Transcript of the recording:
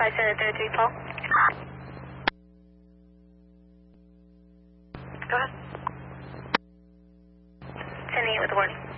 573 Paul. Go ahead. Sending it with a warning.